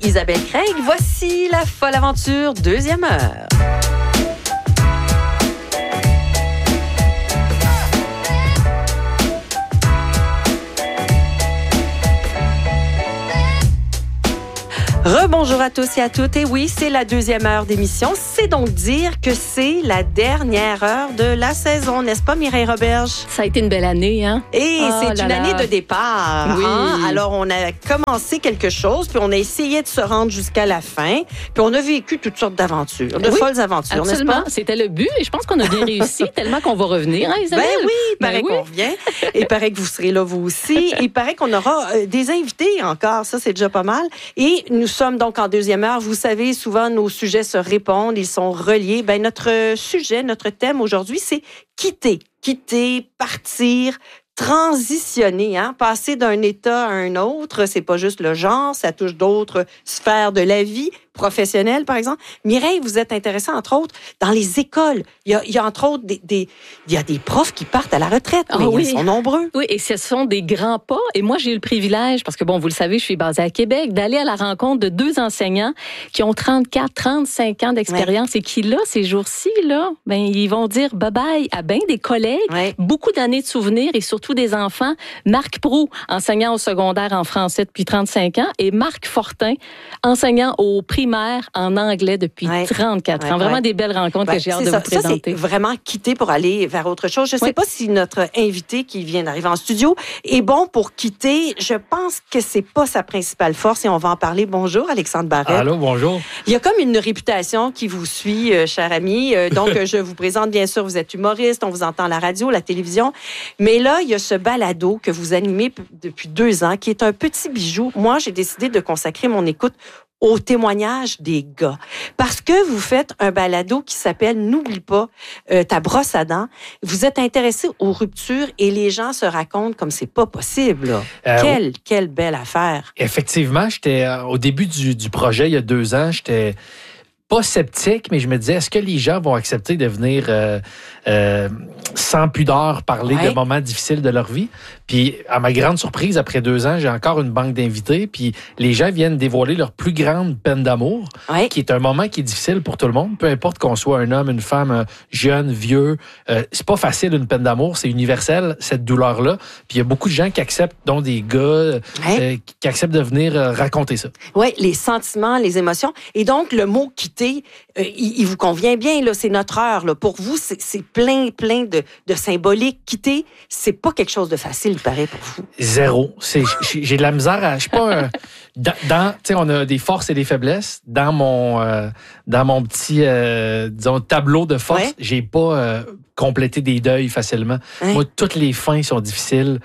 Isabelle Craig. Voici la folle aventure, deuxième heure. Rebonjour à tous et à toutes. Et oui, c'est la deuxième heure d'émission. C'est donc dire que c'est la dernière heure de la saison, n'est-ce pas, Mireille Roberge? Ça a été une belle année, hein? Et c'est une année de départ. Oui. Hein? Alors, on a commencé quelque chose, puis on a essayé de se rendre jusqu'à la fin, puis on a vécu toutes sortes d'aventures, de folles aventures, n'est-ce pas? C'était le but, et je pense qu'on a bien réussi, tellement qu'on va revenir, hein, Isabelle? Ben oui, il paraît qu'on revient. Il paraît que vous serez là, vous aussi. Il paraît qu'on aura des invités encore. Ça, c'est déjà pas mal. Et nous sommes donc en deuxième heure. Vous savez, souvent, nos sujets se répondent, ils sont reliés. Ben, notre sujet, notre thème aujourd'hui, c'est quitter. Quitter, partir, transitionner, hein? Passer d'un état à un autre. C'est pas juste le genre, ça touche d'autres sphères de la vie, professionnelle, par exemple. Mireille, vous êtes intéressée, entre autres, dans les écoles. Il y a entre autres, il y a des profs qui partent à la retraite, mais oui. Ils sont nombreux. Oui, et ce sont des grands pas. Et moi, j'ai eu le privilège, parce que, bon, vous le savez, je suis basée à Québec, d'aller à la rencontre de 2 enseignants qui ont 34, 35 ans d'expérience et qui, là, ces jours-ci, là, ben, ils vont dire bye-bye à bien des collègues, beaucoup d'années de souvenirs et surtout des enfants. Marc Proulx, enseignant au secondaire en français depuis 35 ans, et Marc Fortin, enseignant au primaire en anglais depuis 34 ans. Vraiment des belles rencontres que j'ai hâte de vous présenter. Ça, c'est vraiment quitter pour aller vers autre chose. Je ne sais pas si notre invité qui vient d'arriver en studio est bon pour quitter. Je pense que c'est pas sa principale force et on va en parler. Bonjour, Alexandre Barrette. Allô, bonjour. Il y a comme une réputation qui vous suit, cher ami. Donc, je vous présente, bien sûr, vous êtes humoriste, on vous entend à la radio, la télévision. Mais là, il y a ce balado que vous animez depuis 2 ans qui est un petit bijou. Moi, j'ai décidé de consacrer mon écoute au témoignage des gars. Parce que vous faites un balado qui s'appelle « N'oublie pas ta brosse à dents ». Vous êtes intéressé aux ruptures et les gens se racontent comme c'est pas possible. Quelle belle affaire. Effectivement, j'étais au début du projet, il y a 2 ans, j'étais pas sceptique, mais je me disais, est-ce que les gens vont accepter de venir sans pudeur parler de moments difficiles de leur vie? Puis, à ma grande surprise, après 2 ans, j'ai encore une banque d'invités, puis les gens viennent dévoiler leur plus grande peine d'amour, qui est un moment qui est difficile pour tout le monde, peu importe qu'on soit un homme, une femme, jeune, vieux. C'est pas facile, une peine d'amour, c'est universel, cette douleur-là. Puis, il y a beaucoup de gens qui acceptent, dont des gars, qui acceptent de venir raconter ça. Oui, les sentiments, les émotions. Et donc, le mot « quitter », il vous convient bien, là, c'est notre heure. Là. Pour vous, c'est plein de symbolique. Quitter, c'est pas quelque chose de facile, il paraît, pour vous. Zéro. J'ai de la misère à... Je suis pas tu sais, on a des forces et des faiblesses. Dans mon petit, disons, tableau de force, j'ai pas complété des deuils facilement. Moi, toutes les fins sont difficiles.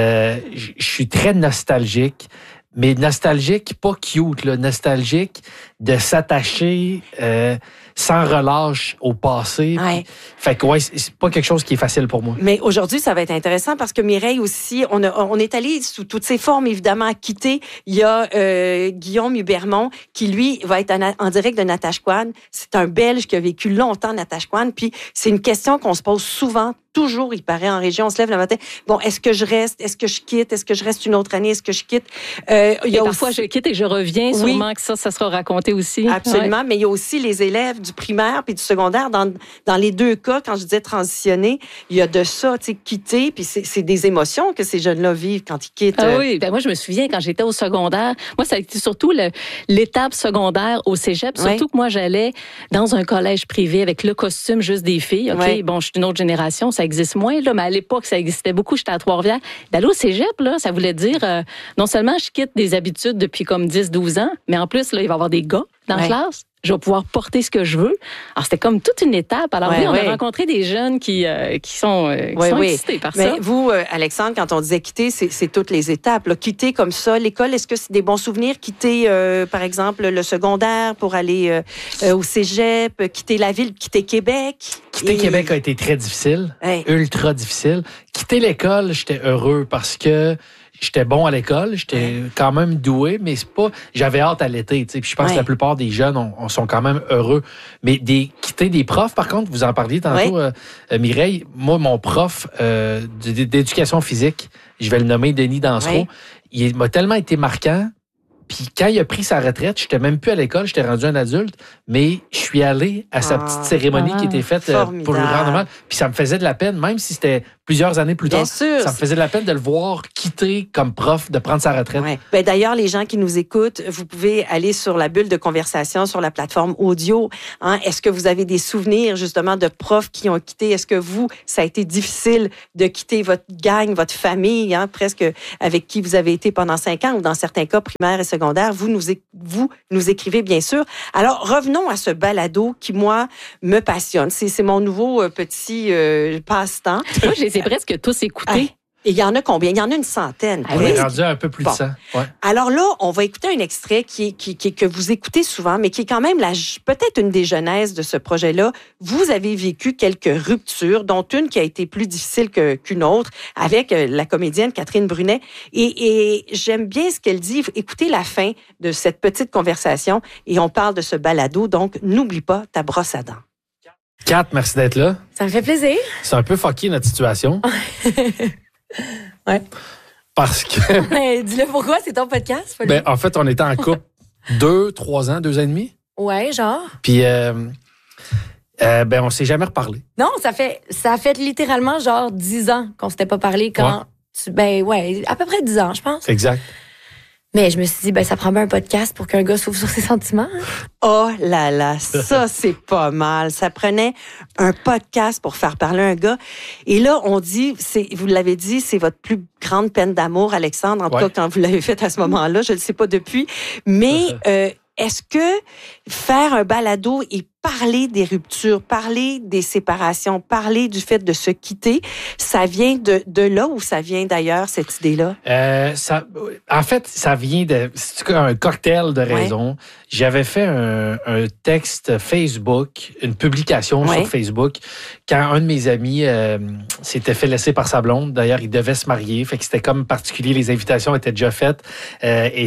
Je suis très nostalgique. Mais nostalgique, pas cute, là, nostalgique de s'attacher sans relâche au passé. Fait que c'est pas quelque chose qui est facile pour moi. Mais aujourd'hui, ça va être intéressant parce que Mireille aussi, on est allé sous toutes ses formes, évidemment, à quitter. Il y a Guillaume Hubermont qui, lui, va être en direct de Natashquan. C'est un Belge qui a vécu longtemps à Natashquan. Puis c'est une question qu'on se pose souvent, toujours, il paraît, en région. On se lève le matin. Bon, est-ce que je reste? Est-ce que je quitte? Est-ce que je reste une autre année? Est-ce que je quitte? Parfois, je quitte et je reviens. Sûrement que ça sera raconté aussi. Absolument. Mais il y a aussi les élèves du primaire puis du secondaire. Dans les 2 cas, quand je disais transitionner, il y a de ça, tu sais, quitter. Puis c'est des émotions que ces jeunes-là vivent quand ils quittent. Ah oui. Ben moi, je me souviens, quand j'étais au secondaire, moi, ça a été surtout l'étape secondaire au cégep. Surtout que moi, j'allais dans un collège privé avec le costume juste des filles. OK, bon, je suis d'une autre génération, ça existe moins, là, mais à l'époque, ça existait beaucoup. J'étais à Trois-Rivières. D'aller au cégep, là, ça voulait dire, non seulement je quitte des habitudes depuis comme 10-12 ans, mais en plus, là, il va y avoir des gars dans la classe. Je vais pouvoir porter ce que je veux. Alors, c'était comme toute une étape. Alors, on a rencontré des jeunes qui sont excités par ça. Mais vous, Alexandre, quand on disait quitter, c'est toutes les étapes. Là. Quitter comme ça, l'école, est-ce que c'est des bons souvenirs? Quitter, par exemple, le secondaire pour aller au cégep, quitter la ville, quitter Québec? Quitter Québec a été très difficile, ultra difficile. Quitter l'école, j'étais heureux parce que j'étais bon à l'école, j'étais quand même doué, mais c'est pas. J'avais hâte à l'été, tu sais. Puis je pense que la plupart des jeunes sont quand même heureux. Mais quitter des profs, par contre, vous en parliez tantôt, Mireille. Moi, mon prof d'éducation physique, je vais le nommer Denis Dansereau, il m'a tellement été marquant. Puis quand il a pris sa retraite, j'étais même plus à l'école, j'étais rendu un adulte, mais je suis allé à sa petite cérémonie qui était faite pour lui rendre hommage. Puis ça me faisait de la peine, même si c'était plusieurs années plus tard, ça me faisait de la peine de le voir quitter comme prof, de prendre sa retraite. Ouais. Ben, d'ailleurs, les gens qui nous écoutent, vous pouvez aller sur la bulle de conversation sur la plateforme audio. Hein? Est-ce que vous avez des souvenirs justement de profs qui ont quitté? Est-ce que vous, ça a été difficile de quitter votre gang, votre famille, hein, presque avec qui vous avez été pendant 5 ans, ou dans certains cas primaires et secondaires? Vous nous écrivez, bien sûr. Alors, revenons à ce balado qui, moi, me passionne. C'est mon nouveau petit passe-temps. Moi, je les ai presque tous écoutés. Et il y en a combien? Il y en a une centaine. On est rendu à un peu plus de 100. Ouais. Alors là, on va écouter un extrait que vous écoutez souvent, mais qui est quand même peut-être une des genèses de ce projet-là. Vous avez vécu quelques ruptures, dont une qui a été plus difficile qu'une autre, avec la comédienne Catherine Brunet. Et j'aime bien ce qu'elle dit. Écoutez la fin de cette petite conversation et on parle de ce balado. Donc, n'oublie pas ta brosse à dents. Kat, merci d'être là. Ça me fait plaisir. C'est un peu fucké notre situation. Ouais. Parce que... Dis-le pourquoi, c'est ton podcast. En fait, on était en couple 2-3 ans, 2 ans et demi. Ouais, genre. Puis, on s'est jamais reparlé. Non, ça a fait littéralement genre 10 ans qu'on s'était pas parlé quand... à peu près 10 ans, je pense. Exact. Mais je me suis dit, ça prend bien un podcast pour qu'un gars s'ouvre sur ses sentiments. Hein? Oh là là, ça, c'est pas mal. Ça prenait un podcast pour faire parler un gars. Et là, on dit, vous l'avez dit, c'est votre plus grande peine d'amour, Alexandre. En tout cas, quand vous l'avez fait à ce moment-là, je ne le sais pas depuis. Mais est-ce que faire un balado et parler des ruptures, parler des séparations, parler du fait de se quitter, ça vient de là ou ça vient d'ailleurs, cette idée-là? En fait, ça vient c'est un cocktail de raisons. Ouais. J'avais fait un texte Facebook, une publication sur Facebook, quand un de mes amis s'était fait laisser par sa blonde. D'ailleurs, il devait se marier. Fait que c'était comme particulier. Les invitations étaient déjà faites. Fait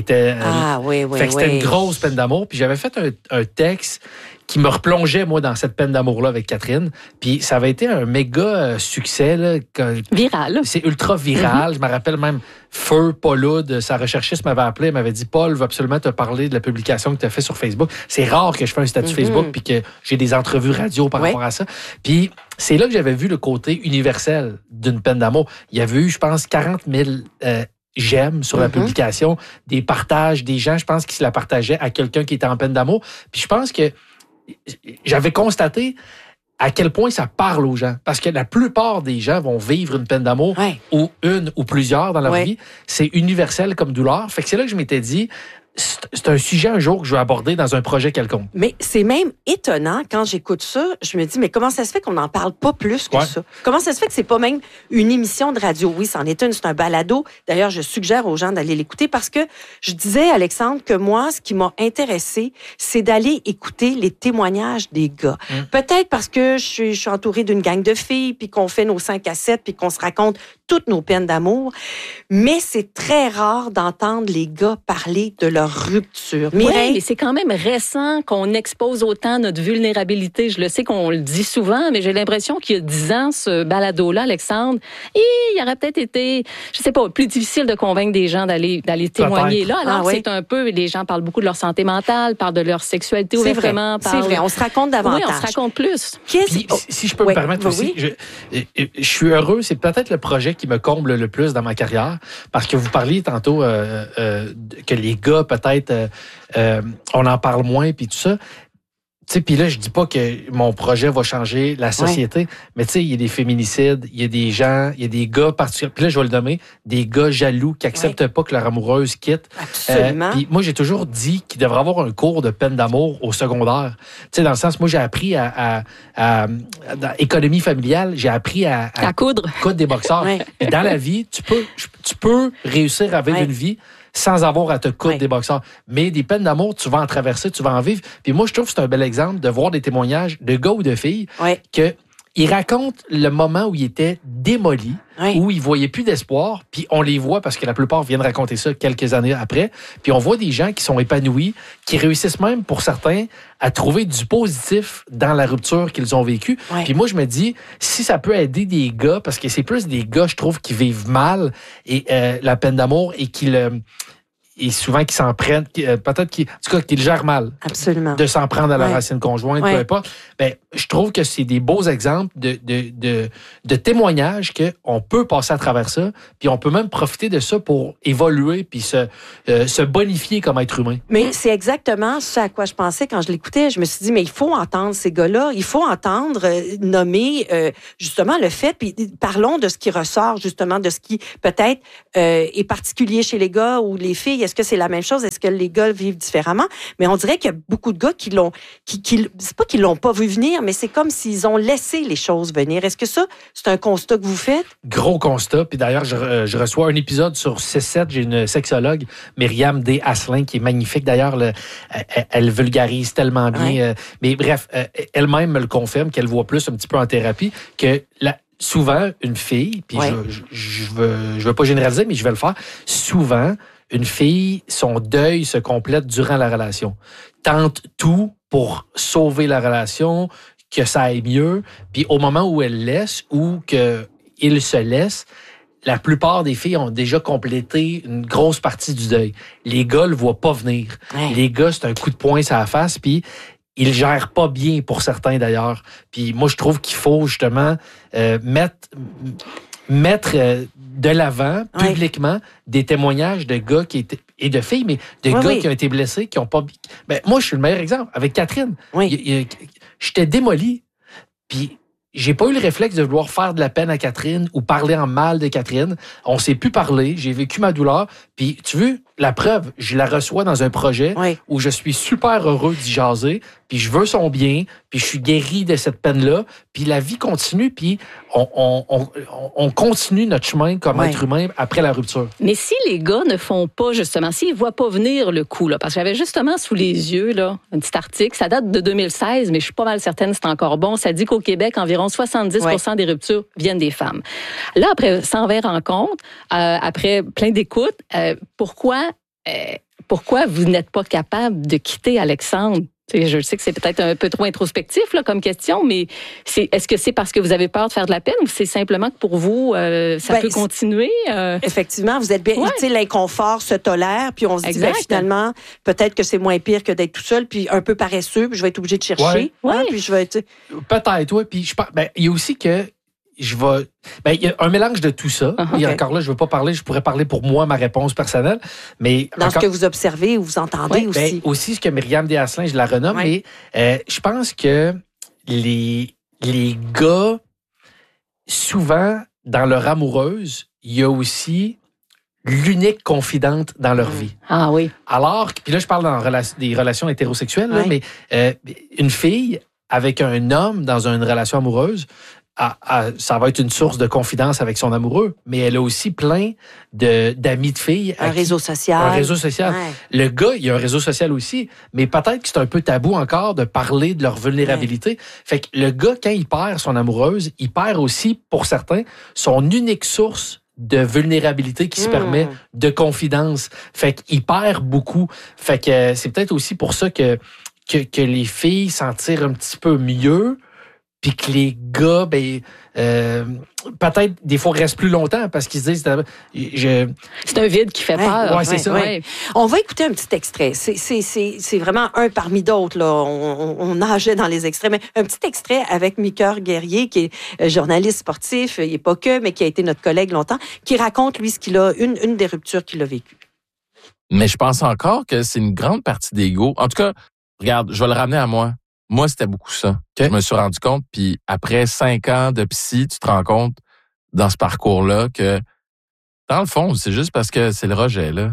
que c'était une grosse peine d'amour. Puis j'avais fait un texte qui me replongeait, moi, dans cette peine d'amour-là avec Catherine. Puis ça avait été un méga succès. Là, viral. C'est ultra viral. Je me rappelle même Feu, Paul, sa recherchiste m'avait appelé, elle m'avait dit « Paul veut absolument te parler de la publication que tu as fait sur Facebook. » C'est rare que je fais un statut Facebook puis que j'ai des entrevues radio par rapport à ça. Puis c'est là que j'avais vu le côté universel d'une peine d'amour. Il y avait eu, je pense, 40 000... j'aime sur la publication, des partages, des gens, je pense, qui se la partageaient à quelqu'un qui était en peine d'amour. Puis je pense que j'avais constaté à quel point ça parle aux gens. Parce que la plupart des gens vont vivre une peine d'amour ou une ou plusieurs dans leur vie. C'est universel comme douleur. Fait que c'est là que je m'étais dit, c'est un sujet un jour que je vais aborder dans un projet quelconque. Mais c'est même étonnant quand j'écoute ça. Je me dis, mais comment ça se fait qu'on n'en parle pas plus que ça? Comment ça se fait que c'est pas même une émission de radio? Oui, c'en est une, c'est un balado. D'ailleurs, je suggère aux gens d'aller l'écouter parce que je disais, Alexandre, que moi, ce qui m'a intéressé, c'est d'aller écouter les témoignages des gars. Peut-être parce que je suis entourée d'une gang de filles, puis qu'on fait nos 5 à 7, puis qu'on se raconte toutes nos peines d'amour. Mais c'est très rare d'entendre les gars parler de leur rupture. Oui, mais c'est quand même récent qu'on expose autant notre vulnérabilité. Je le sais qu'on le dit souvent, mais j'ai l'impression qu'il y a 10 ans, ce balado-là, Alexandre, il aurait peut-être été, je sais pas, plus difficile de convaincre des gens d'aller témoigner là. Alors c'est un peu, les gens parlent beaucoup de leur santé mentale, parlent de leur sexualité ouvertement. C'est vrai, on se raconte davantage. Oui, on se raconte plus. Puis, si je peux me permettre aussi, je suis heureux, c'est peut-être le projet qui me comble le plus dans ma carrière, parce que vous parliez tantôt que les gars, peut-être, on en parle moins, puis tout ça. Tu sais, puis là, je dis pas que mon projet va changer la société, mais tu sais, il y a des féminicides, il y a des gens, il y a des gars particuliers, puis là, je vais le nommer, des gars jaloux qui acceptent pas que leur amoureuse quitte. Absolument. Puis moi, j'ai toujours dit qu'il devrait avoir un cours de peine d'amour au secondaire. Tu sais, dans le sens, moi, j'ai appris dans économie familiale, j'ai appris à coudre des boxeurs. Et dans la vie, tu peux réussir à vivre une vie sans avoir à te coudre des boxeurs. Mais des peines d'amour, tu vas en traverser, tu vas en vivre. Puis moi, je trouve que c'est un bel exemple de voir des témoignages de gars ou de filles qu'ils racontent le moment où ils étaient démolis, où ils voyaient plus d'espoir, puis on les voit parce que la plupart viennent raconter ça quelques années après, puis on voit des gens qui sont épanouis, qui réussissent même, pour certains, à trouver du positif dans la rupture qu'ils ont vécue. Puis moi, je me dis, si ça peut aider des gars, parce que c'est plus des gars, je trouve, qui vivent mal et la peine d'amour et qui et souvent qui s'en prennent, peut-être qui le gèrent mal. Absolument. De s'en prendre à la racine conjointe, peu importe. Ben, je trouve que c'est des beaux exemples de témoignages qu'on peut passer à travers ça, puis on peut même profiter de ça pour évoluer puis se bonifier comme être humain. Mais c'est exactement ce à quoi je pensais quand je l'écoutais. Je me suis dit, mais il faut entendre ces gars-là, il faut entendre nommer justement le fait, puis parlons de ce qui ressort justement, de ce qui peut-être est particulier chez les gars ou les filles. Est-ce que c'est la même chose? Est-ce que les gars vivent différemment? Mais on dirait qu'il y a beaucoup de gars c'est pas qu'ils l'ont pas vu venir, mais c'est comme s'ils ont laissé les choses venir. Est-ce que ça, c'est un constat que vous faites? Gros constat. Puis d'ailleurs, je reçois un épisode sur C7. J'ai une sexologue, Myriam D. Asselin, qui est magnifique. D'ailleurs, elle vulgarise tellement bien. Mais bref, elle-même me le confirme, qu'elle voit plus un petit peu en thérapie, que souvent, une fille, puis je veux pas généraliser, mais je vais le faire, souvent, une fille, son deuil se complète durant la relation. Tente tout pour sauver la relation, que ça aille mieux. Puis au moment où elle laisse ou qu'il se laisse, la plupart des filles ont déjà complété une grosse partie du deuil. Les gars le voient pas venir. Ouais. Les gars, c'est un coup de poing sur la face, puis ils gèrent pas bien pour certains d'ailleurs. Puis moi, je trouve qu'il faut justement mettre de l'avant publiquement des témoignages de gars et de filles, mais de gars qui ont été blessés, qui ont pas... Ben, moi, je suis le meilleur exemple. Avec Catherine, j'étais démoli, puis j'ai pas eu le réflexe de vouloir faire de la peine à Catherine ou parler en mal de Catherine. On s'est plus parlé, j'ai vécu ma douleur, puis tu veux, la preuve, je la reçois dans un projet où je suis super heureux d'y jaser, puis je veux son bien, puis je suis guéri de cette peine-là, puis la vie continue, puis on continue notre chemin comme être humain après la rupture. Mais si les gars ne font pas, justement, s'ils ne voient pas venir le coup, là, parce que j'avais justement sous les yeux là, un petit article, ça date de 2016, mais je suis pas mal certaine que c'est encore bon, ça dit qu'au Québec, environ 70% des ruptures viennent des femmes. Là, après 120 rencontres, après plein d'écoutes, pourquoi vous n'êtes pas capable de quitter Alexandre? Je sais que c'est peut-être un peu trop introspectif là, comme question, mais est-ce que c'est parce que vous avez peur de faire de la peine ou c'est simplement que pour vous, ça peut continuer? Effectivement, vous êtes bien. Tu sais, l'inconfort se tolère, puis on se dit finalement, peut-être que c'est moins pire que d'être tout seul, puis un peu paresseux, puis je vais être obligé de chercher. Puis je vais être... Peut-être, oui. Puis il y a aussi que il y a un mélange de tout ça. Et encore là, je veux pas parler, je pourrais parler pour moi, ma réponse personnelle. Mais dans ce que vous observez ou vous entendez aussi. Aussi, ce que Myriam D. Asselin, je la renomme, mais je pense que les gars, souvent, dans leur amoureuse, il y a aussi l'unique confidente dans leur vie. Ah oui. Alors, puis là, je parle des relations hétérosexuelles, là, mais une fille avec un homme dans une relation amoureuse, ça va être une source de confidence avec son amoureux, mais elle a aussi plein d'amis de filles. Un réseau social. Un réseau social. Ouais. Le gars, il a un réseau social aussi, mais peut-être que c'est un peu tabou encore de parler de leur vulnérabilité. Ouais. Fait que le gars, quand il perd son amoureuse, il perd aussi, pour certains, son unique source de vulnérabilité qui se permet de confidence. Fait qu'il perd beaucoup. Fait que c'est peut-être aussi pour ça que les filles s'en tirent un petit peu mieux, puis que les gars, peut-être des fois restent plus longtemps parce qu'ils se disent c'est un vide qui fait peur. Ouais, c'est ça. Ouais. On va écouter un petit extrait. C'est vraiment un parmi d'autres. Là. On nageait dans les extraits, mais un petit extrait avec Mickeur Guerrier, qui est journaliste sportif, il n'est pas que, mais qui a été notre collègue longtemps, qui raconte, lui, ce qu'il a, une des ruptures qu'il a vécues. Mais je pense encore que c'est une grande partie d'ego. En tout cas, regarde, je vais le ramener à moi. Moi, c'était beaucoup ça. Okay. Je me suis rendu compte, puis après 5 ans de psy, tu te rends compte dans ce parcours-là que, dans le fond, c'est juste parce que c'est le rejet, là.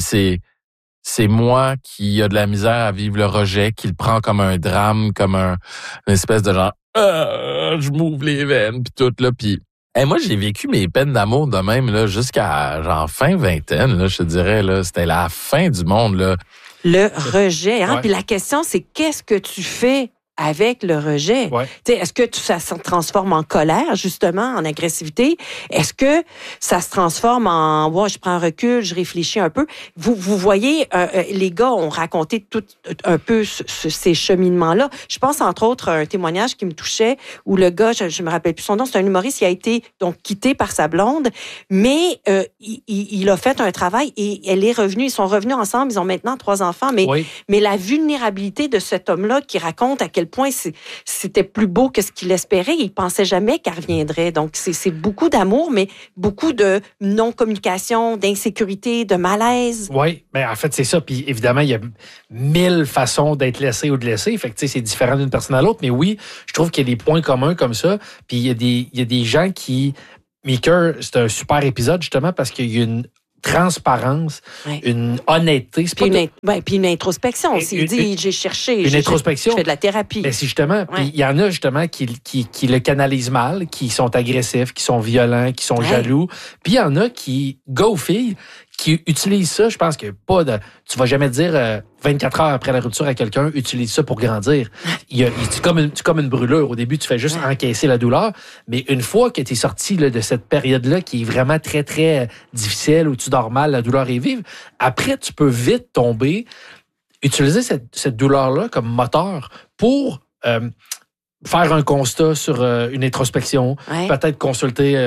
C'est moi qui a de la misère à vivre le rejet, qui le prend comme un drame, comme une espèce de genre, je m'ouvre les veines, puis tout, là, puis... moi, j'ai vécu mes peines d'amour de même, là, jusqu'à, genre, fin vingtaine, là, je te dirais, là. C'était la fin du monde, là. Le rejet, hein? Puis la question, c'est qu'est-ce que tu fais avec le rejet. Ouais. Est-ce que ça se transforme en colère, justement, en agressivité? Est-ce que ça se transforme en je prends un recul, je réfléchis un peu? Vous voyez, les gars ont raconté tout un peu ces cheminements-là. Je pense, entre autres, à un témoignage qui me touchait où le gars, je me rappelle plus son nom, c'est un humoriste qui a été donc quitté par sa blonde, mais il a fait un travail et elle est revenue. Ils sont revenus ensemble. Ils ont maintenant 3 enfants. Mais la vulnérabilité de cet homme-là qui raconte à quel point c'était plus beau que ce qu'il espérait. Il pensait jamais qu'elle reviendrait. Donc, c'est beaucoup d'amour, mais beaucoup de non-communication, d'insécurité, de malaise. Oui, mais en fait, c'est ça. Puis évidemment, il y a 1000 façons d'être laissé ou de laisser. Fait que, c'est différent d'une personne à l'autre. Mais oui, je trouve qu'il y a des points communs comme ça. Puis il y a des gens qui... Meeker, c'est un super épisode, justement, parce qu'il y a une transparence, une honnêteté. Puis une introspection aussi. Il dit, j'ai cherché. Une introspection. Je fais de la thérapie. Mais c'est justement, puis il y en a justement qui le canalisent mal, qui sont agressifs, qui sont violents, qui sont jaloux. Puis il y en a qui, gars ou filles, qui utilisent ça. Je pense que tu vas jamais dire 24 heures après la rupture à quelqu'un, utilise ça pour grandir. C'est comme une brûlure. Au début, tu fais juste encaisser la douleur. Mais une fois que tu es sorti de cette période-là qui est vraiment très, très difficile, où tu dors mal, la douleur est vive, après, tu peux vite tomber, utiliser cette douleur-là comme moteur pour... faire un constat sur une introspection, peut-être consulter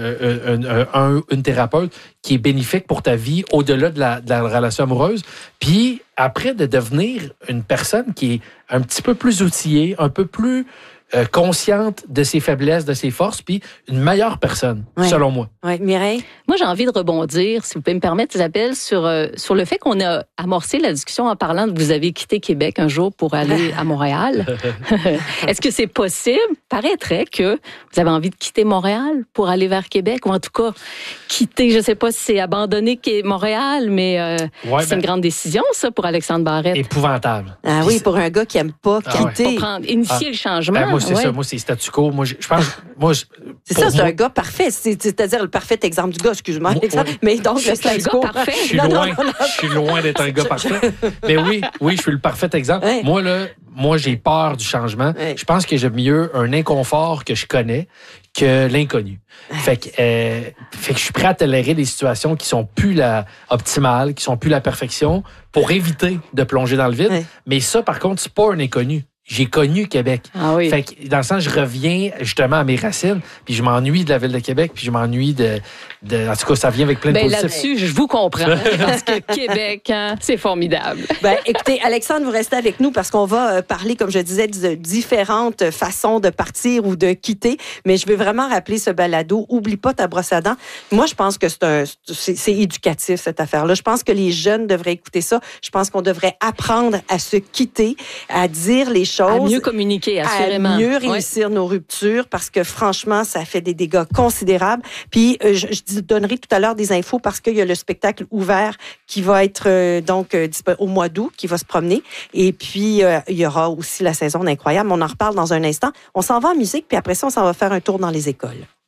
une thérapeute qui est bénéfique pour ta vie au-delà de la relation amoureuse. Puis après, de devenir une personne qui est un petit peu plus outillée, un peu plus consciente de ses faiblesses, de ses forces, puis une meilleure personne, selon moi. Oui, Mireille? Moi, j'ai envie de rebondir, si vous pouvez me permettre, Isabelle, sur le fait qu'on a amorcé la discussion en parlant de vous avez quitté Québec un jour pour aller à Montréal. Est-ce que c'est possible? Paraîtrait que vous avez envie de quitter Montréal pour aller vers Québec, ou en tout cas, quitter, je ne sais pas si c'est abandonner Montréal, mais c'est une grande décision, ça, pour Alexandre Barrette. Épouvantable. Ah oui, pour un gars qui n'aime pas quitter. Initier le changement. Moi, c'est ça. Moi, c'est statu quo. Moi, je pense... c'est un gars parfait. C'est-à-dire le parfait exemple du gars, excuse-moi, Alexandre. Mais donc, le statu quo... parfait. Je suis loin d'être un gars parfait. Mais oui, je suis le parfait exemple. Ouais. Moi, j'ai peur du changement. Ouais. Je pense que j'aime mieux un inconfort que je connais que l'inconnu. Fait que je suis prêt à tolérer des situations qui sont plus optimales, qui sont plus la perfection, pour éviter de plonger dans le vide. Ouais. Mais ça, par contre, c'est pas un inconnu. J'ai connu Québec. Ah oui. Fait que, dans le sens, je reviens justement à mes racines, puis je m'ennuie de la ville de Québec, puis je m'ennuie en tout cas, ça vient avec plein de positifs. Là-dessus, je vous comprends, parce que Québec, c'est formidable. Écoutez, Alexandre, vous restez avec nous parce qu'on va parler, comme je disais, de différentes façons de partir ou de quitter, mais je veux vraiment rappeler ce balado. Oublie pas ta brosse à dents. Moi, je pense que c'est éducatif, cette affaire-là. Je pense que les jeunes devraient écouter ça. Je pense qu'on devrait apprendre à se quitter, à dire les choses. À mieux communiquer, assurément. À mieux réussir nos ruptures, parce que franchement, ça fait des dégâts considérables. Puis, je donnerai tout à l'heure des infos parce qu'il y a le spectacle ouvert qui va être au mois d'août, qui va se promener. Et puis, il y aura aussi la saison d'Incroyable. On en reparle dans un instant. On s'en va en musique, puis après ça, on s'en va faire un tour dans les écoles.